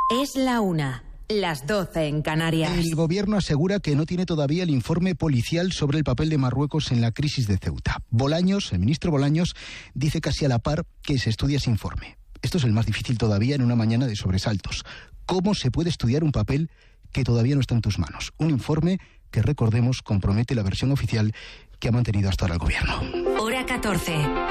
Es la 1, las 12 en Canarias. El gobierno asegura que no tiene todavía el informe policial sobre el papel de Marruecos en la crisis de Ceuta. Bolaños, el ministro Bolaños, dice casi a la par que se estudia ese informe. Esto es el más difícil todavía en una mañana de sobresaltos. ¿Cómo se puede estudiar un papel que todavía no está en tus manos? Un informe que, recordemos, compromete la versión oficial que ha mantenido hasta ahora el gobierno. Hora 14.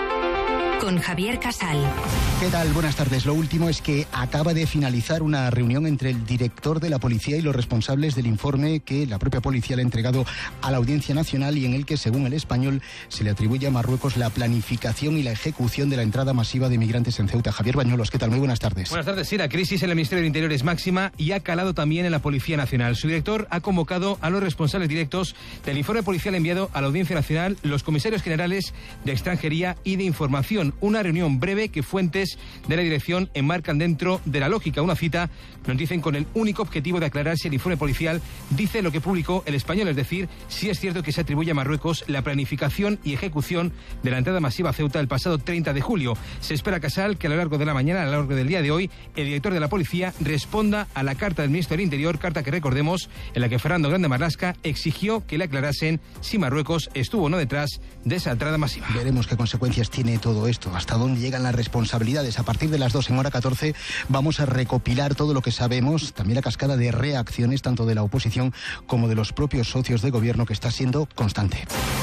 Con Javier Casal. ¿Qué tal? Buenas tardes. Lo último es que acaba de finalizar una reunión entre el director de la policía y los responsables del informe que la propia policía le ha entregado a la Audiencia Nacional y en el que, según El Español, se le atribuye a Marruecos la planificación y la ejecución de la entrada masiva de migrantes en Ceuta. Javier Bañuelos, ¿qué tal? Muy buenas tardes. Buenas tardes. Sí, la crisis en el Ministerio del Interior es máxima y ha calado también en la Policía Nacional. Su director ha convocado a los responsables directos del informe policial enviado a la Audiencia Nacional, los comisarios generales de Extranjería y de Información. Una reunión breve que fuentes de la dirección enmarcan dentro de la lógica. Una cita, nos dicen, con el único objetivo de aclarar si el informe policial dice lo que publicó El Español, es decir, si es cierto que se atribuye a Marruecos la planificación y ejecución de la entrada masiva a Ceuta el pasado 30 de julio. Se espera, Casal, que a lo largo de la mañana, a lo largo del día de hoy, el director de la policía responda a la carta del ministro del Interior, carta que recordemos, en la que Fernando Grande Marlaska exigió que le aclarasen si Marruecos estuvo o no detrás de esa entrada masiva. Veremos qué consecuencias tiene todo esto, hasta dónde llegan las responsabilidades. A partir de las 2 en Hora 14 vamos a recopilar todo lo que sabemos, también la cascada de reacciones tanto de la oposición como de los propios socios de gobierno, que está siendo constante.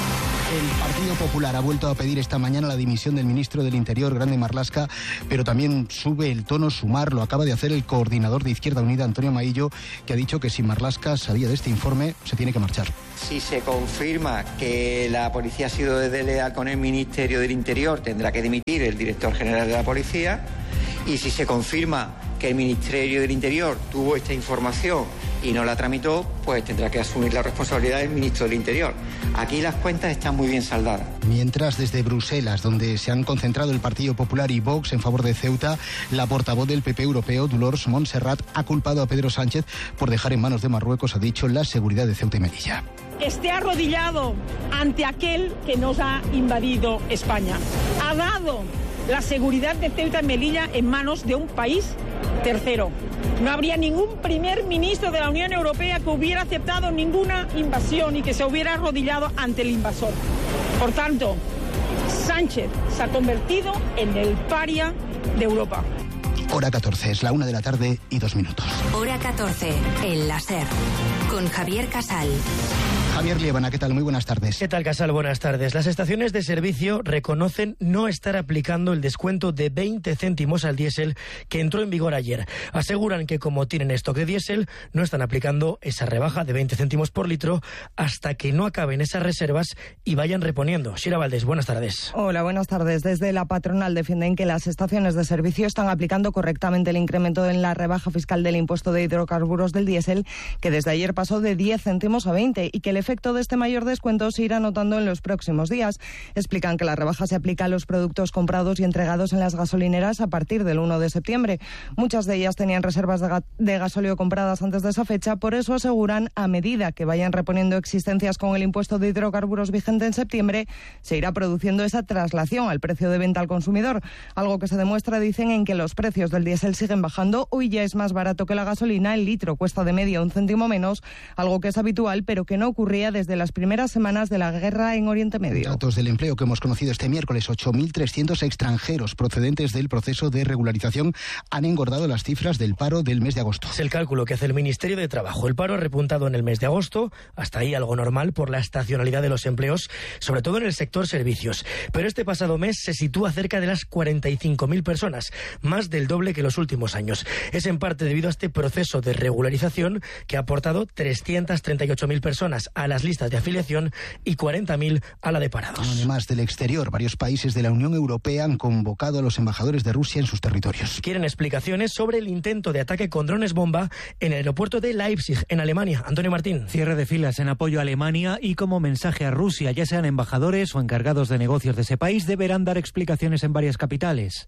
El Partido Popular ha vuelto a pedir esta mañana la dimisión del ministro del Interior, Grande Marlaska, pero también sube el tono Sumar. Lo acaba de hacer el coordinador de Izquierda Unida, Antonio Maillo, que ha dicho que si Marlaska sabía de este informe, se tiene que marchar. Si se confirma que la policía ha sido desleal con el Ministerio del Interior, tendrá que dimitir el director general de la policía. Y si se confirma que el Ministerio del Interior tuvo esta información y no la tramitó, pues tendrá que asumir la responsabilidad del ministro del Interior. Aquí las cuentas están muy bien saldadas. Mientras, desde Bruselas, donde se han concentrado el Partido Popular y Vox en favor de Ceuta, la portavoz del PP europeo, Dolors Montserrat, ha culpado a Pedro Sánchez por dejar en manos de Marruecos, ha dicho, la seguridad de Ceuta y Melilla. Esté arrodillado ante aquel que nos ha invadido España. Ha dado la seguridad de Ceuta y Melilla en manos de un país tercero. No habría ningún primer ministro de la Unión Europea que hubiera aceptado ninguna invasión y que se hubiera arrodillado ante el invasor. Por tanto, Sánchez se ha convertido en el paria de Europa. Hora 14, es la 1 de la tarde y 2 minutos. Hora 14, el láser, con Javier Casal. Javier Liébana, ¿qué tal? Muy buenas tardes. ¿Qué tal, Casal? Buenas tardes. Las estaciones de servicio reconocen no estar aplicando el descuento de 20 céntimos al diésel que entró en vigor ayer. Aseguran que, como tienen stock de diésel, no están aplicando esa rebaja de 20 céntimos por litro hasta que no acaben esas reservas y vayan reponiendo. Shira Valdés, buenas tardes. Hola, buenas tardes. Desde la patronal defienden que las estaciones de servicio están aplicando correctamente el incremento en la rebaja fiscal del impuesto de hidrocarburos del diésel, que desde ayer pasó de 10 céntimos a 20, y que el efecto de este mayor descuento se irá notando en los próximos días. Explican que la rebaja se aplica a los productos comprados y entregados en las gasolineras a partir del 1 de septiembre. Muchas de ellas tenían reservas de gasóleo compradas antes de esa fecha, por eso aseguran, a medida que vayan reponiendo existencias con el impuesto de hidrocarburos vigente en septiembre, se irá produciendo esa traslación al precio de venta al consumidor, algo que se demuestra, dicen, en que los precios del diésel siguen bajando. Hoy ya es más barato que la gasolina, el litro cuesta de media 1 céntimo menos, algo que es habitual pero que no ocurría desde las primeras semanas de la guerra en Oriente Medio. Datos del empleo que hemos conocido este miércoles: 8.300 extranjeros procedentes del proceso de regularización han engordado las cifras del paro del mes de agosto. Es el cálculo que hace el Ministerio de Trabajo. El paro ha repuntado en el mes de agosto, hasta ahí algo normal por la estacionalidad de los empleos, sobre todo en el sector servicios. Pero este pasado mes se sitúa cerca de las 45.000 personas, más del doble que los últimos años. Es en parte debido a este proceso de regularización que ha aportado 338.000 personas a las listas de afiliación y 40.000 a la de parados. Además del exterior, varios países de la Unión Europea han convocado a los embajadores de Rusia en sus territorios. Quieren explicaciones sobre el intento de ataque con drones bomba en el aeropuerto de Leipzig, en Alemania. Antonio Martín. Cierre de filas en apoyo a Alemania y como mensaje a Rusia, ya sean embajadores o encargados de negocios de ese país, deberán dar explicaciones en varias capitales.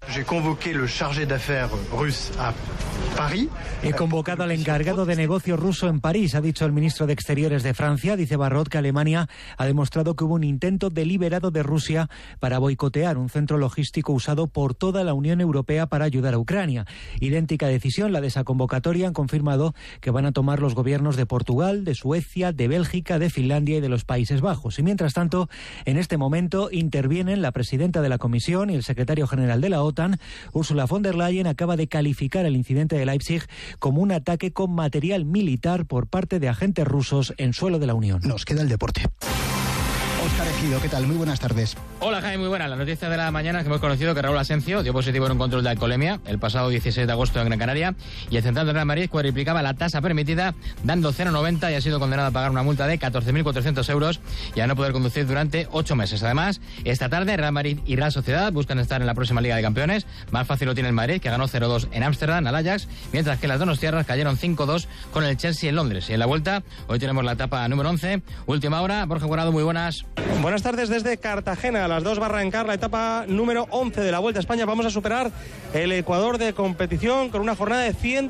He convocado al encargado de negocios ruso en París, ha dicho el ministro de Exteriores de Francia, dice Barrot que Alemania ha demostrado que hubo un intento deliberado de Rusia para boicotear un centro logístico usado por toda la Unión Europea para ayudar a Ucrania. Idéntica decisión, la de esa convocatoria, han confirmado que van a tomar los gobiernos de Portugal, de Suecia, de Bélgica, de Finlandia y de los Países Bajos. Y mientras tanto, en este momento intervienen la presidenta de la Comisión y el secretario general de la OTAN. Ursula von der Leyen acaba de calificar el incidente de Leipzig como un ataque con material militar por parte de agentes rusos en suelo de la Unión. Nos queda el deporte. Óscar Ejido, ¿qué tal? Muy buenas tardes. Hola Jaime, muy buena. La noticia de la mañana es que hemos conocido que Raúl Asencio dio positivo en un control de alcoholemia el pasado 16 de agosto en Gran Canaria, y el central del Real Madrid cuadriplicaba la tasa permitida dando 0,90 y ha sido condenado a pagar una multa de 14.400 euros y a no poder conducir durante 8 meses. Además, esta tarde Real Madrid y Real Sociedad buscan estar en la próxima Liga de Campeones. Más fácil lo tiene el Madrid, que ganó 0-2 en Ámsterdam al Ajax, mientras que las donostiarras cayeron 5-2 con el Chelsea en Londres. Y en la vuelta, hoy tenemos la etapa número 11, última hora. Borja Guarado, muy buenas. Buenas tardes desde Cartagena. A las 2 va a arrancar la etapa número 11 de la Vuelta a España. Vamos a superar el Ecuador de competición con una jornada de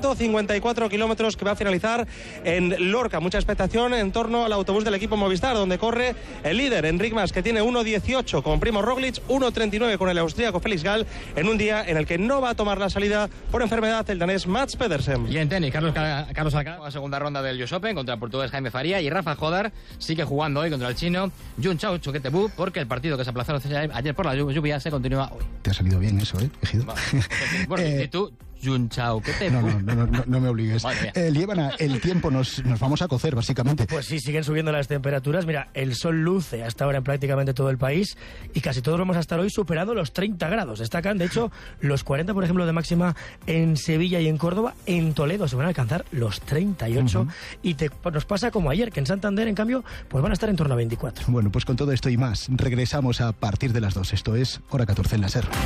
154 kilómetros que va a finalizar en Lorca. Mucha expectación en torno al autobús del equipo Movistar, donde corre el líder, Enric Mas, que tiene 1.18 con Primo Roglic, 1.39 con el austríaco Felix Gall, en un día en el que no va a tomar la salida por enfermedad el danés Mats Pedersen. Y en tenis, Carlos Alcaraz, la segunda ronda del US Open contra el portugués Jaime Faría, y Rafa Jodar sigue jugando hoy contra el chino Jun Chao Chuquetebú, porque el partido que se aplazó ayer por la lluvia se continúa hoy. Te ha salido bien eso, Ejido. Bueno, ¿y tú? Junchao, ¿qué te...? No me obligues. Líbana, el tiempo nos vamos a cocer, básicamente. Pues sí, siguen subiendo las temperaturas. Mira, el sol luce hasta ahora en prácticamente todo el país y casi todos vamos a estar hoy superando los 30 grados. Destacan, de hecho, los 40, por ejemplo, de máxima en Sevilla y en Córdoba. En Toledo se van a alcanzar los 38. Y nos pasa como ayer, que en Santander, en cambio, pues van a estar en torno a 24. Bueno, pues con todo esto y más, regresamos a partir de las 2. Esto es Hora 14 en la SER.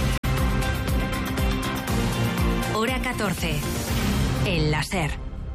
Hora 14 en la SER.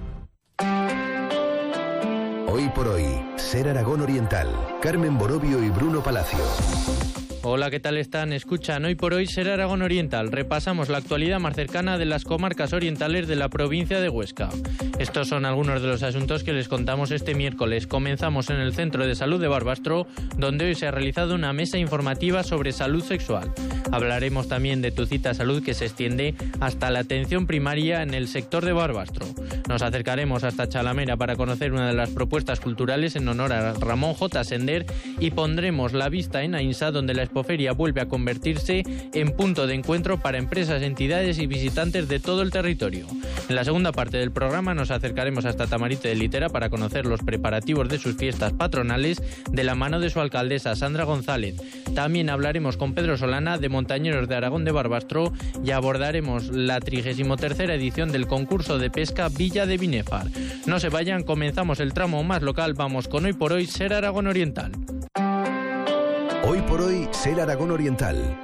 Hoy por hoy, SER Aragón Oriental. Carmen Borovio y Bruno Palacio. Hola, ¿qué tal están? Escuchan Hoy por Hoy SER Aragón Oriental. Repasamos la actualidad más cercana de las comarcas orientales de la provincia de Huesca. Estos son algunos de los asuntos que les contamos este miércoles. Comenzamos en el Centro de Salud de Barbastro, donde hoy se ha realizado una mesa informativa sobre salud sexual. Hablaremos también de Tu Cita Salud, que se extiende hasta la atención primaria en el sector de Barbastro. Nos acercaremos hasta Chalamera para conocer una de las propuestas culturales en honor a Ramón J. Sender y pondremos la vista en Ainsa, donde la Expoferia vuelve a convertirse en punto de encuentro para empresas, entidades y visitantes de todo el territorio. En la segunda parte del programa nos acercaremos hasta Tamarite de Litera para conocer los preparativos de sus fiestas patronales de la mano de su alcaldesa, Sandra González. También hablaremos con Pedro Solana de Montañeros de Aragón de Barbastro y abordaremos la 33ª edición del concurso de pesca Villa de Binefar. No se vayan, comenzamos el tramo más local. Vamos con Hoy por Hoy SER Aragón Oriental. Hoy por Hoy SER Aragón Oriental.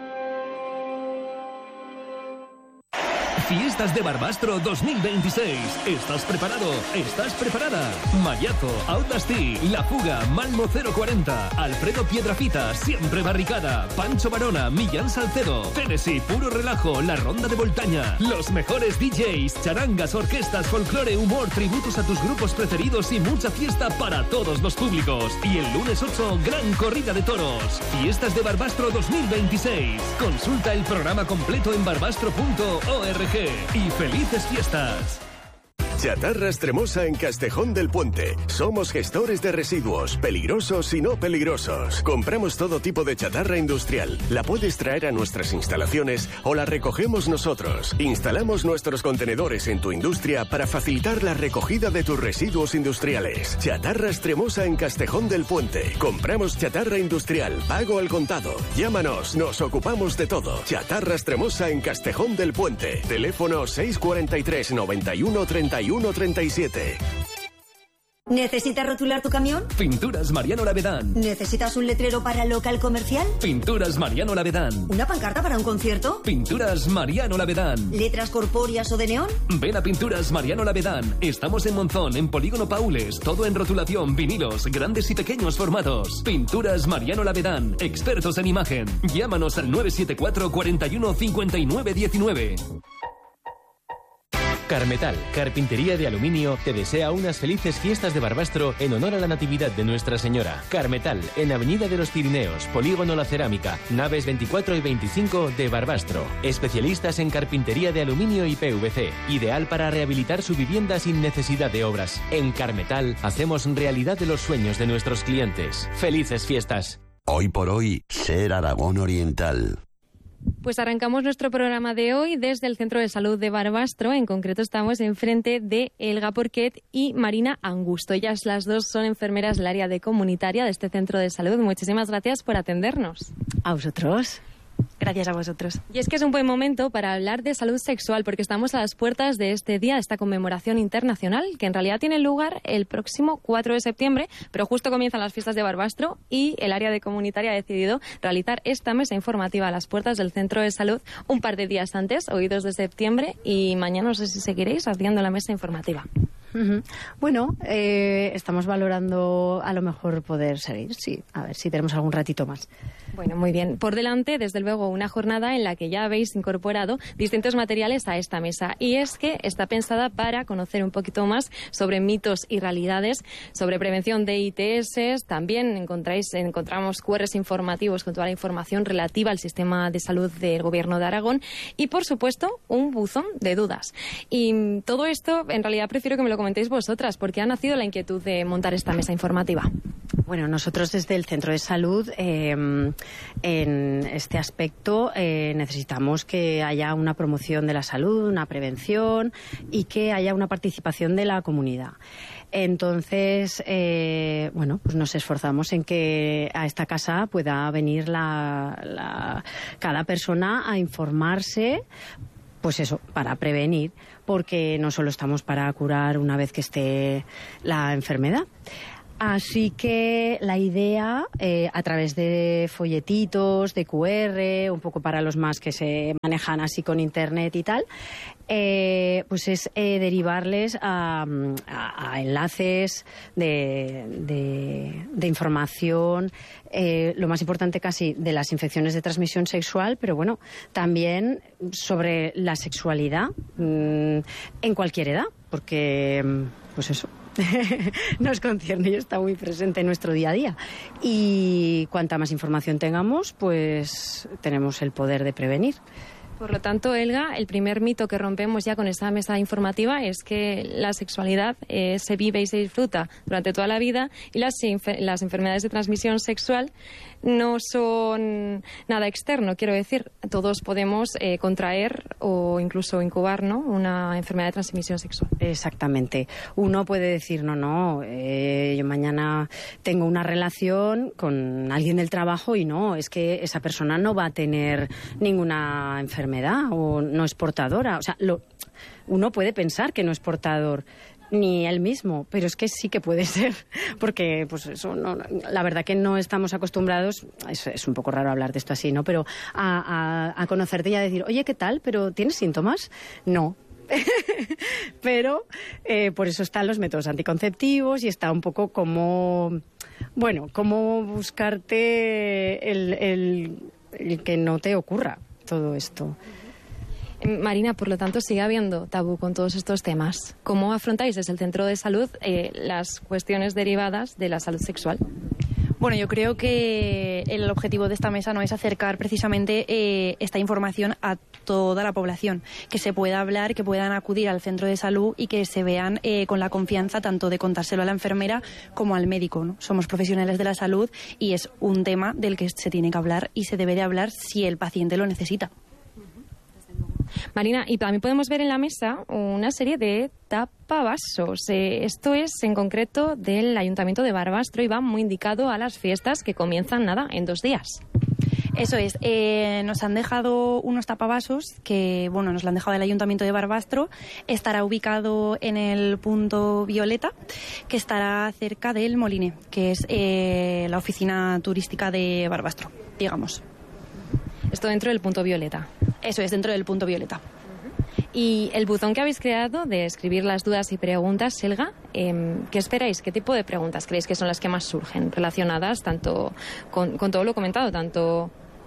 Fiestas de Barbastro 2026. ¿Estás preparado? ¿Estás preparada? Mayazo, Audacity, La Fuga, Malmo 040, Alfredo Piedrafita, Siempre Barricada, Pancho Varona, Millán Salcedo, Tennessee, Puro Relajo, La Ronda de Voltaña, los mejores DJs, charangas, orquestas, folclore, humor, tributos a tus grupos preferidos y mucha fiesta para todos los públicos. Y el lunes 8, gran corrida de toros. Fiestas de Barbastro 2026. Consulta el programa completo en barbastro.org. Y felices fiestas. Chatarra Extremosa en Castejón del Puente. Somos gestores de residuos, peligrosos y no peligrosos. Compramos todo tipo de chatarra industrial. La puedes traer a nuestras instalaciones o la recogemos nosotros. Instalamos nuestros contenedores en tu industria para facilitar la recogida de tus residuos industriales. Chatarra Extremosa en Castejón del Puente. Compramos chatarra industrial, pago al contado. Llámanos, nos ocupamos de todo. Chatarra Extremosa en Castejón del Puente. Teléfono 643 91 31 37. ¿Necesitas rotular tu camión? Pinturas Mariano Lavedán. ¿Necesitas un letrero para local comercial? Pinturas Mariano Lavedán. ¿Una pancarta para un concierto? Pinturas Mariano Lavedán. ¿Letras corpóreas o de neón? Ven a Pinturas Mariano Lavedán. Estamos en Monzón, en Polígono Paules. Todo en rotulación, vinilos, grandes y pequeños formatos. Pinturas Mariano Lavedán. Expertos en imagen. Llámanos al 974 41 59 19. Carmetal, carpintería de aluminio, te desea unas felices fiestas de Barbastro en honor a la Natividad de Nuestra Señora. Carmetal, en Avenida de los Pirineos, Polígono La Cerámica, naves 24 y 25 de Barbastro. Especialistas en carpintería de aluminio y PVC, ideal para rehabilitar su vivienda sin necesidad de obras. En Carmetal, hacemos realidad de los sueños de nuestros clientes. ¡Felices fiestas! Hoy por hoy, Ser Aragón Oriental. Pues arrancamos nuestro programa de hoy desde el Centro de Salud de Barbastro. En concreto estamos enfrente de Elga Porquet y Marina Angusto. Ellas las dos son enfermeras del área de comunitaria de este Centro de Salud. Muchísimas gracias por atendernos. A vosotros. Gracias a vosotros. Y es que es un buen momento para hablar de salud sexual, porque estamos a las puertas de este día, de esta conmemoración internacional, que en realidad tiene lugar el próximo 4 de septiembre, pero justo comienzan las fiestas de Barbastro y el área de comunitaria ha decidido realizar esta mesa informativa a las puertas del Centro de Salud un par de días antes, hoy 2 de septiembre, y mañana no sé si seguiréis haciendo la mesa informativa. Bueno, estamos valorando a lo mejor poder seguir, sí, a ver si tenemos algún ratito más. Bueno, muy bien. Por delante, desde luego, una jornada en la que ya habéis incorporado distintos materiales a esta mesa. Y es que está pensada para conocer un poquito más sobre mitos y realidades, sobre prevención de ITS. También encontramos QRs informativos con toda la información relativa al sistema de salud del Gobierno de Aragón. Y, por supuesto, un buzón de dudas. Y todo esto, en realidad, prefiero que me lo comentéis vosotras, porque ha nacido la inquietud de montar esta mesa informativa. Bueno, nosotros desde el Centro de Salud, en este aspecto, necesitamos que haya una promoción de la salud, una prevención y que haya una participación de la comunidad. Entonces, pues nos esforzamos en que a esta casa pueda venir cada persona a informarse. Pues eso, para prevenir, porque no solo estamos para curar una vez que esté la enfermedad. Así que la idea, a través de folletitos, de QR, un poco para los más que se manejan así con internet y tal, pues es derivarles a enlaces de información, lo más importante casi de las infecciones de transmisión sexual, pero bueno, también sobre la sexualidad en cualquier edad, porque pues eso nos concierne y está muy presente en nuestro día a día. Y cuanta más información tengamos, pues tenemos el poder de prevenir. Por lo tanto, Elga, el primer mito que rompemos ya con esta mesa informativa es que la sexualidad se vive y se disfruta durante toda la vida y las enfermedades de transmisión sexual no son nada externo. Quiero decir, todos podemos contraer o incluso incubar, ¿no?, una enfermedad de transmisión sexual. Exactamente. Uno puede decir, yo mañana tengo una relación con alguien del trabajo y no, es que esa persona no va a tener ninguna enfermedad o no es portadora. O sea, uno puede pensar que no es portador, ni él mismo, pero es que sí que puede ser, porque pues eso, la verdad que no estamos acostumbrados, es un poco raro hablar de esto así, ¿no?, pero a conocerte y a decir, oye, ¿qué tal? ¿Pero tienes síntomas? No. Pero por eso están los métodos anticonceptivos y está un poco como buscarte el que no te ocurra todo esto. Marina, por lo tanto, sigue habiendo tabú con todos estos temas. ¿Cómo afrontáis desde el Centro de Salud las cuestiones derivadas de la salud sexual? Bueno, yo creo que el objetivo de esta mesa no es acercar precisamente esta información a toda la población, que se pueda hablar, que puedan acudir al centro de salud y que se vean con la confianza tanto de contárselo a la enfermera como al médico, ¿no? Somos profesionales de la salud y es un tema del que se tiene que hablar y se debe de hablar si el paciente lo necesita. Marina, y también podemos ver en la mesa una serie de tapavasos. Esto es en concreto del Ayuntamiento de Barbastro y va muy indicado a las fiestas que comienzan en 2 días. Eso es, nos han dejado unos tapavasos que, nos lo han dejado el Ayuntamiento de Barbastro. Estará ubicado en el punto Violeta, que estará cerca del Moline, que es la oficina turística de Barbastro, digamos. Esto dentro del punto Violeta. Eso es, dentro del punto Violeta. Y el buzón que habéis creado de escribir las dudas y preguntas, Selga, ¿qué esperáis? ¿Qué tipo de preguntas creéis que son las que más surgen relacionadas tanto con todo lo comentado, tanto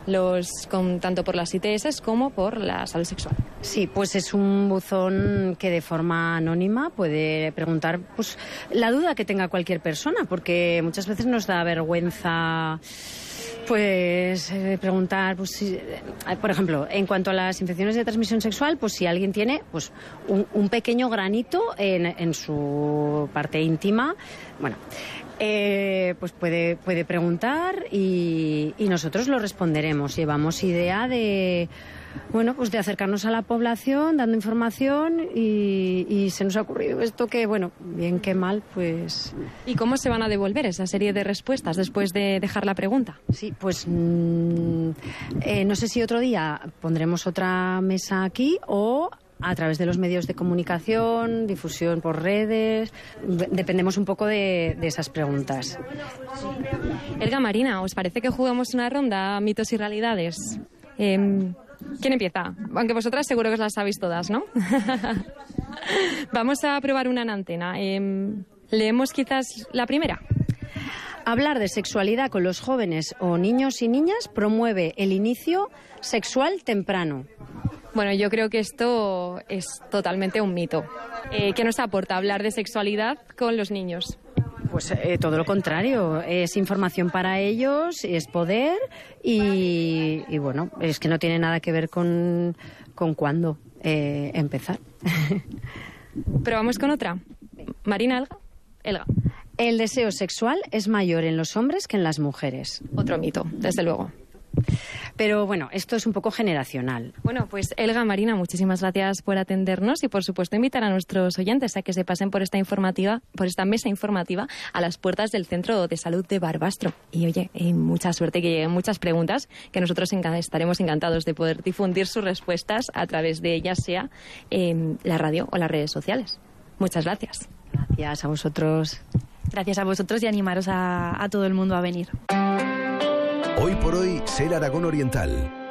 tanto por las ITS como por la salud sexual. Sí, pues es un buzón que de forma anónima puede preguntar pues la duda que tenga cualquier persona, porque muchas veces nos da vergüenza pues preguntar, pues, si, por ejemplo, en cuanto a las infecciones de transmisión sexual, pues si alguien tiene pues un pequeño granito en su parte íntima, bueno, pues puede preguntar y nosotros lo responderemos. Llevamos idea de pues de acercarnos a la población dando información y se nos ha ocurrido esto que, bueno, bien que mal, pues... ¿Y cómo se van a devolver esa serie de respuestas después de dejar la pregunta? Sí, pues no sé si otro día pondremos otra mesa aquí o a través de los medios de comunicación, difusión por redes. Dependemos un poco de esas preguntas. Elga, Marina, ¿os parece que jugamos una ronda mitos y realidades? ¿Quién empieza? Aunque vosotras seguro que os las sabéis todas, ¿no? Vamos a probar una en antena. Leemos quizás la primera. Hablar de sexualidad con los jóvenes o niños y niñas promueve el inicio sexual temprano. Bueno, yo creo que esto es totalmente un mito. ¿Qué nos aporta hablar de sexualidad con los niños? Pues todo lo contrario, es información para ellos, es poder y bueno, es que no tiene nada que ver con cuándo empezar. Pero vamos con otra. Marina, Elga. El deseo sexual es mayor en los hombres que en las mujeres. Otro mito, desde luego. Pero bueno, esto es un poco generacional. Bueno, pues Elga, Marina, muchísimas gracias por atendernos y por supuesto invitar a nuestros oyentes a que se pasen por esta mesa informativa a las puertas del Centro de Salud de Barbastro. Y oye, mucha suerte, que lleguen muchas preguntas, que nosotros estaremos encantados de poder difundir sus respuestas a través de ya sea la radio o las redes sociales. Muchas gracias. Gracias a vosotros. Gracias a vosotros y animaros a todo el mundo a venir. Hoy por hoy, Ser Aragón Oriental.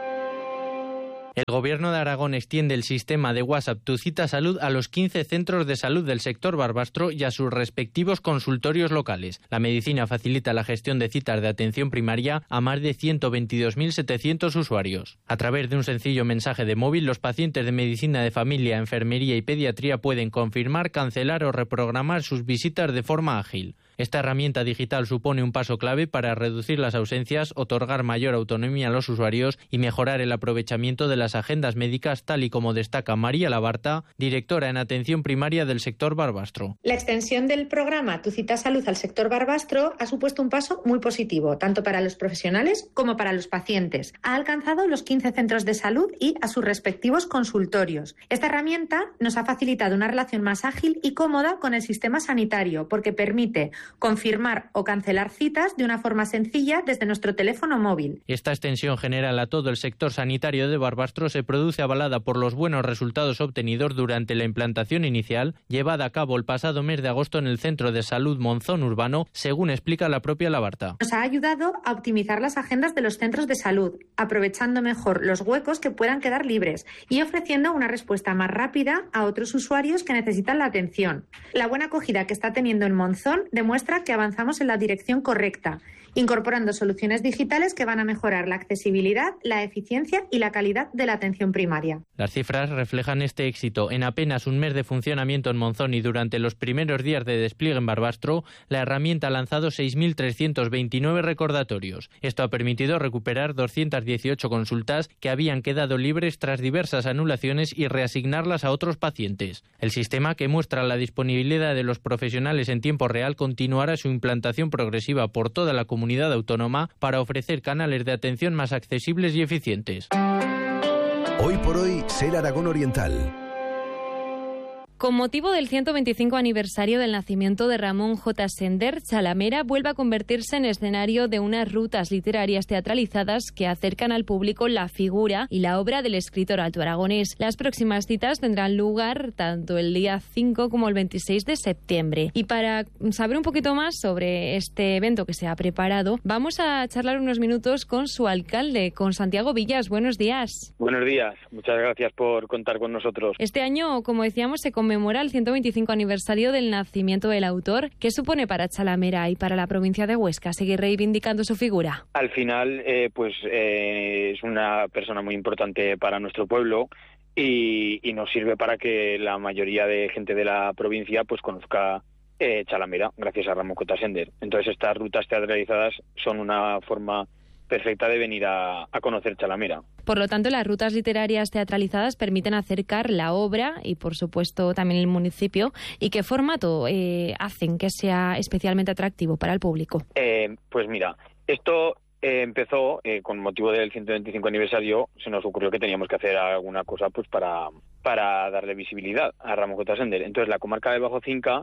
El Gobierno de Aragón extiende el sistema de WhatsApp Tu Cita Salud a los 15 centros de salud del sector Barbastro y a sus respectivos consultorios locales. La medicina facilita la gestión de citas de atención primaria a más de 122.700 usuarios. A través de un sencillo mensaje de móvil, los pacientes de medicina de familia, enfermería y pediatría pueden confirmar, cancelar o reprogramar sus visitas de forma ágil. Esta herramienta digital supone un paso clave para reducir las ausencias, otorgar mayor autonomía a los usuarios y mejorar el aprovechamiento de las agendas médicas, tal y como destaca María Labarta, directora en atención primaria del sector Barbastro. La extensión del programa Tu Cita Salud al sector Barbastro ha supuesto un paso muy positivo, tanto para los profesionales como para los pacientes. Ha alcanzado los 15 centros de salud y a sus respectivos consultorios. Esta herramienta nos ha facilitado una relación más ágil y cómoda con el sistema sanitario, porque permite confirmar o cancelar citas de una forma sencilla desde nuestro teléfono móvil. Esta extensión general a todo el sector sanitario de Barbastro se produce avalada por los buenos resultados obtenidos durante la implantación inicial llevada a cabo el pasado mes de agosto en el Centro de Salud Monzón Urbano, según explica la propia Labarta. Nos ha ayudado a optimizar las agendas de los centros de salud, aprovechando mejor los huecos que puedan quedar libres y ofreciendo una respuesta más rápida a otros usuarios que necesitan la atención. La buena acogida que está teniendo en Monzón demuestra que avanzamos en la dirección correcta, incorporando soluciones digitales que van a mejorar la accesibilidad, la eficiencia y la calidad de la atención primaria. Las cifras reflejan este éxito. En apenas un mes de funcionamiento en Monzón y durante los primeros días de despliegue en Barbastro, la herramienta ha lanzado 6.329 recordatorios. Esto ha permitido recuperar 218 consultas que habían quedado libres tras diversas anulaciones y reasignarlas a otros pacientes. El sistema, que muestra la disponibilidad de los profesionales en tiempo real, continuará su implantación progresiva por toda la comunidad autónoma para ofrecer canales de atención más accesibles y eficientes. Hoy por hoy, Ser Aragón Oriental. Con motivo del 125 aniversario del nacimiento de Ramón J. Sender, Chalamera vuelve a convertirse en escenario de unas rutas literarias teatralizadas que acercan al público la figura y la obra del escritor altoaragonés. Las próximas citas tendrán lugar tanto el día 5 como el 26 de septiembre. Y para saber un poquito más sobre este evento que se ha preparado, vamos a charlar unos minutos con su alcalde, con Santiago Villas. Buenos días. Buenos días. Muchas gracias por contar con nosotros. Este año, como decíamos, se conmemora el 125 aniversario del nacimiento del autor. ¿Qué supone para Chalamera y para la provincia de Huesca seguir reivindicando su figura? Al final, es una persona muy importante para nuestro pueblo y nos sirve para que la mayoría de gente de la provincia pues conozca Chalamera, gracias a Ramón J. Sender. Entonces estas rutas teatralizadas son una forma perfecta de venir a conocer Chalamera. Por lo tanto, las rutas literarias teatralizadas permiten acercar la obra y, por supuesto, también el municipio. ¿Y qué formato hacen que sea especialmente atractivo para el público? Pues mira, esto empezó con motivo del 125 aniversario. Se nos ocurrió que teníamos que hacer alguna cosa pues para darle visibilidad a Ramón J. Sender. Entonces, la comarca del Bajo Cinca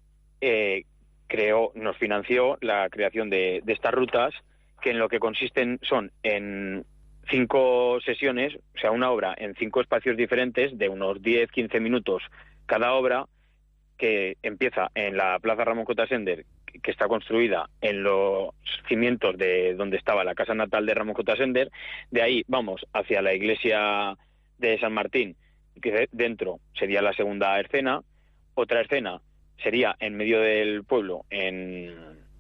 nos financió la creación de estas rutas, que en lo que consisten son en 5 sesiones, o sea, una obra en 5 espacios diferentes de unos 10-15 minutos cada obra, que empieza en la Plaza Ramón J. Sender, que está construida en los cimientos de donde estaba la casa natal de Ramón J. Sender. De ahí vamos hacia la iglesia de San Martín, que dentro sería la segunda escena. Otra escena sería en medio del pueblo, en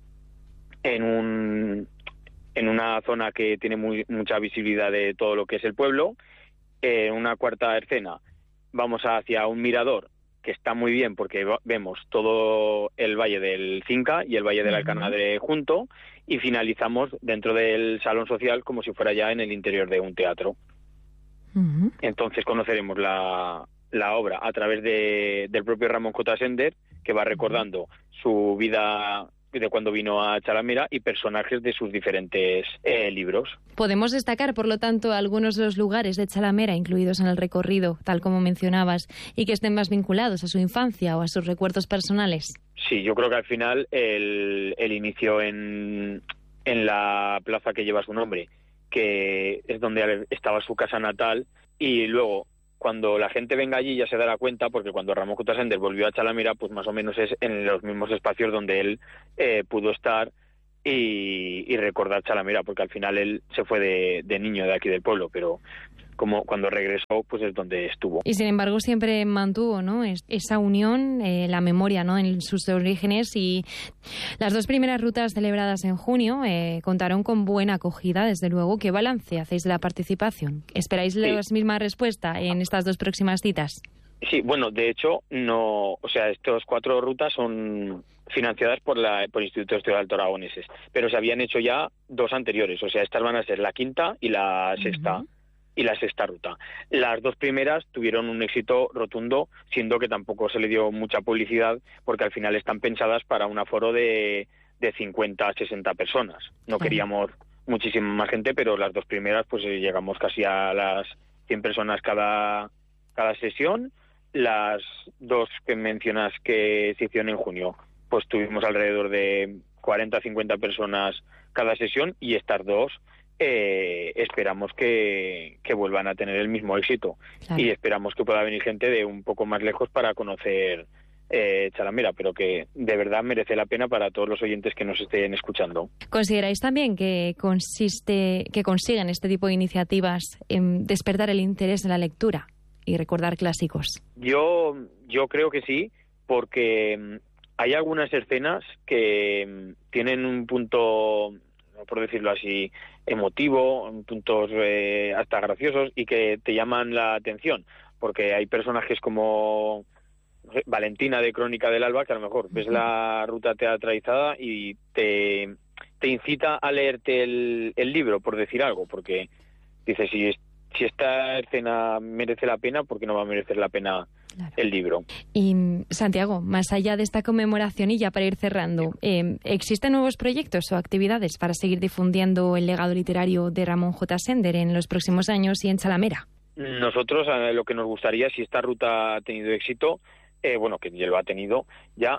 una zona que tiene mucha visibilidad de todo lo que es el pueblo. En una cuarta escena vamos hacia un mirador que está muy bien porque vemos todo el Valle del Cinca y el Valle del Alcanadre junto, y finalizamos dentro del salón social como si fuera ya en el interior de un teatro. Entonces conoceremos la obra a través del propio Ramón J. Sender, que va recordando su vida de cuando vino a Chalamera y personajes de sus diferentes libros. Podemos destacar, por lo tanto, algunos de los lugares de Chalamera incluidos en el recorrido, tal como mencionabas, y que estén más vinculados a su infancia o a sus recuerdos personales. Sí, yo creo que al final el inicio en la plaza que lleva su nombre, que es donde estaba su casa natal, y luego cuando la gente venga allí ya se dará cuenta, porque cuando Ramón J. Sender volvió a Chalamera, pues más o menos es en los mismos espacios donde él pudo estar y recordar Chalamera, porque al final él se fue de niño de aquí del pueblo, pero como cuando regresó, pues es donde estuvo. Y sin embargo siempre mantuvo, ¿no?, esa unión, la memoria, ¿no?, en sus orígenes. Y las 2 primeras rutas celebradas en junio contaron con buena acogida, desde luego. ¿Qué balance hacéis de la participación? ¿Esperáis la misma respuesta en estas 2 próximas citas? Sí, bueno, de hecho, no, o sea, estas 4 rutas son financiadas por Instituto de Historia Alto Aragoneses, pero se habían hecho ya 2 anteriores, o sea, estas van a ser la 5ª y la 6ª. Y la 6ª ruta. Las 2 primeras tuvieron un éxito rotundo, siendo que tampoco se le dio mucha publicidad, porque al final están pensadas para un aforo de 50 a 60 personas. No queríamos muchísima más gente, pero las 2 primeras pues llegamos casi a las 100 personas cada sesión. Las 2 que mencionas que se hicieron en junio, pues tuvimos alrededor de 40 a 50 personas cada sesión, y estas 2 esperamos que vuelvan a tener el mismo éxito. Claro. Y esperamos que pueda venir gente de un poco más lejos para conocer Chalamera, pero que de verdad merece la pena para todos los oyentes que nos estén escuchando. ¿Consideráis también que consiguen este tipo de iniciativas en despertar el interés en la lectura y recordar clásicos? Yo creo que sí, porque hay algunas escenas que tienen un punto, por decirlo así, emotivo, puntos hasta graciosos, y que te llaman la atención, porque hay personajes como Valentina de Crónica del Alba, que a lo mejor ves la ruta teatralizada y te incita a leerte el libro, por decir algo, porque dices, si esta escena merece la pena, ¿por qué no va a merecer la pena el libro? Y Santiago, más allá de esta conmemoración, y ya para ir cerrando, ¿existen nuevos proyectos o actividades para seguir difundiendo el legado literario de Ramón J. Sender en los próximos años y en Chalamera? Nosotros lo que nos gustaría, si esta ruta ha tenido éxito, bueno, que ya lo ha tenido ya,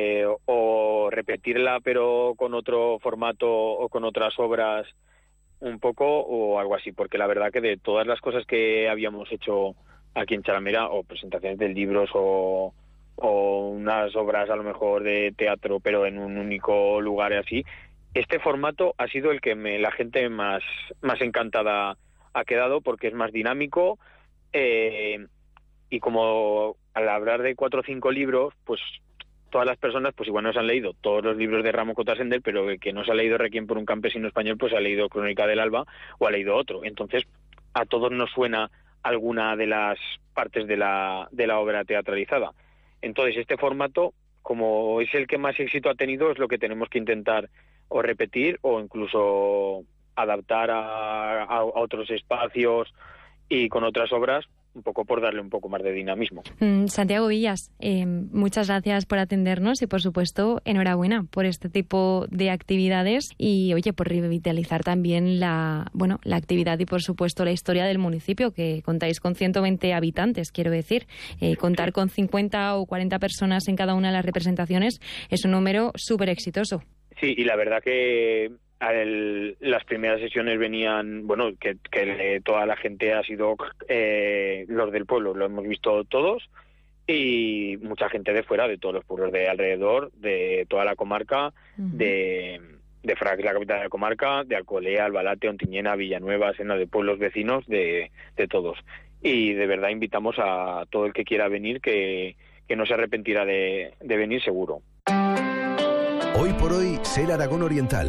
o repetirla pero con otro formato o con otras obras un poco, o algo así, porque la verdad que de todas las cosas que habíamos hecho aquí en Chalamera, o presentaciones de libros o unas obras a lo mejor de teatro, pero en un único lugar así, este formato ha sido el que la gente más encantada ha quedado, porque es más dinámico, Y como al hablar de 4 o 5 libros, pues todas las personas pues igual no se han leído todos los libros de Ramón J. Sender, pero el que no se ha leído Requiem por un campesino español, pues ha leído Crónica del Alba o ha leído otro. Entonces, a todos nos suena alguna de las partes de la obra teatralizada. Entonces, este formato, como es el que más éxito ha tenido, es lo que tenemos que intentar o repetir o incluso adaptar a otros espacios y con otras obras, un poco por darle un poco más de dinamismo. Santiago Villas, muchas gracias por atendernos y, por supuesto, enhorabuena por este tipo de actividades y, oye, por revitalizar también la actividad y, por supuesto, la historia del municipio, que contáis con 120 habitantes, quiero decir. Contar con 50 o 40 personas en cada una de las representaciones es un número súper exitoso. Sí, y la verdad que las primeras sesiones venían, que toda la gente ha sido los del pueblo, lo hemos visto todos, y mucha gente de fuera, de todos los pueblos de alrededor, de toda la comarca, de Fraga, que es la capital de la comarca, de Alcolea, Albalate, Ontiñena, Villanueva, Sena, de pueblos vecinos, de todos. Y de verdad invitamos a todo el que quiera venir, que no se arrepentirá de venir seguro. Hoy por hoy, Ser Aragón Oriental.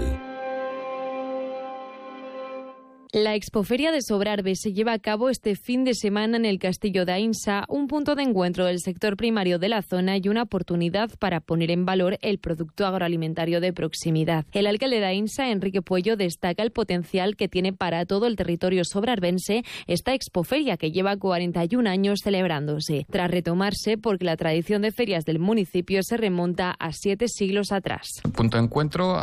La Expoferia de Sobrarbe se lleva a cabo este fin de semana en el Castillo de Aínsa, un punto de encuentro del sector primario de la zona y una oportunidad para poner en valor el producto agroalimentario de proximidad. El alcalde de Aínsa, Enrique Puello, destaca el potencial que tiene para todo el territorio sobrarbense esta Expoferia, que lleva 41 años celebrándose, tras retomarse porque la tradición de ferias del municipio se remonta a 7 siglos atrás. Punto de encuentro,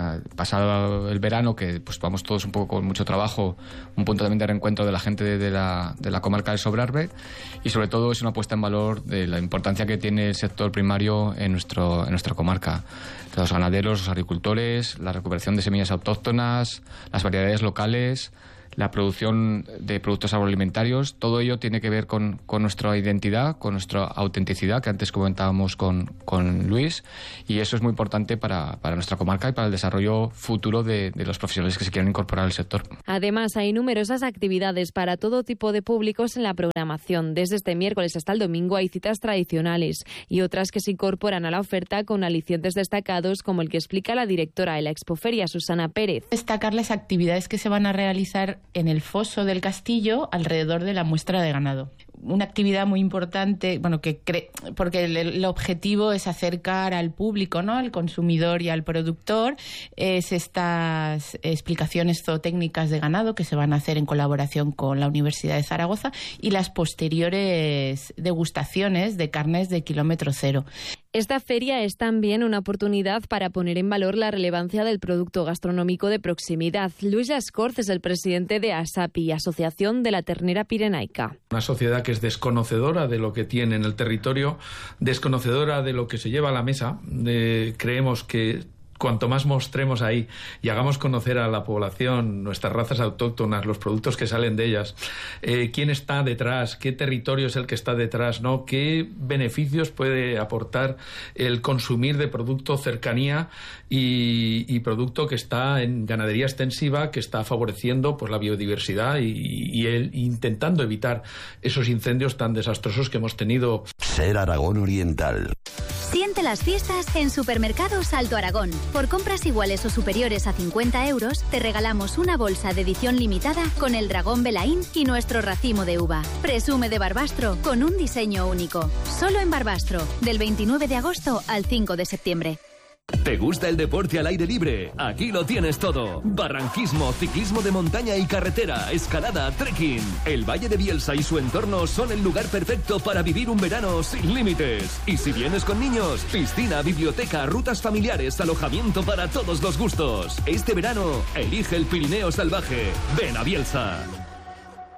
pasado el verano, que pues vamos todos un poco con mucho trabajo, un punto también de reencuentro de la gente de la comarca del Sobrarbe, y sobre todo es una puesta en valor de la importancia que tiene el sector primario en nuestra comarca. Los ganaderos, los agricultores, la recuperación de semillas autóctonas, las variedades locales, la producción de productos agroalimentarios, todo ello tiene que ver con nuestra identidad, con nuestra autenticidad, que antes comentábamos con Luis, y eso es muy importante para nuestra comarca y para el desarrollo futuro de los profesionales que se quieran incorporar al sector. Además, hay numerosas actividades para todo tipo de públicos en la programación. Desde este miércoles hasta el domingo hay citas tradicionales y otras que se incorporan a la oferta con alicientes destacados, como el que explica la directora de la Expoferia, Susana Pérez. Destacar las actividades que se van a realizar en el foso del castillo alrededor de la muestra de ganado. Una actividad muy importante, porque el objetivo es acercar al público, ¿no?, al consumidor y al productor, es estas explicaciones zootécnicas de ganado que se van a hacer en colaboración con la Universidad de Zaragoza y las posteriores degustaciones de carnes de kilómetro cero. Esta feria es también una oportunidad para poner en valor la relevancia del producto gastronómico de proximidad. Luis Ascorz es el presidente de ASAPI, Asociación de la Ternera Pirenaica. Una sociedad que es desconocedora de lo que tiene en el territorio, desconocedora de lo que se lleva a la mesa. Creemos que cuanto más mostremos ahí y hagamos conocer a la población nuestras razas autóctonas, los productos que salen de ellas, quién está detrás, qué territorio es el que está detrás, ¿no?, qué beneficios puede aportar el consumir de producto cercanía y producto que está en ganadería extensiva, que está favoreciendo pues la biodiversidad y intentando evitar esos incendios tan desastrosos que hemos tenido. Ser Aragón Oriental. Siente las fiestas en Supermercados Alto Aragón. Por compras iguales o superiores a 50 euros, te regalamos una bolsa de edición limitada con el dragón Belaín y nuestro racimo de uva. Presume de Barbastro con un diseño único. Solo en Barbastro, del 29 de agosto al 5 de septiembre. ¿Te gusta el deporte al aire libre? Aquí lo tienes todo. Barranquismo, ciclismo de montaña y carretera, escalada, trekking. El Valle de Bielsa y su entorno son el lugar perfecto para vivir un verano sin límites. Y si vienes con niños, piscina, biblioteca, rutas familiares, alojamiento para todos los gustos. Este verano, elige el Pirineo Salvaje. Ven a Bielsa.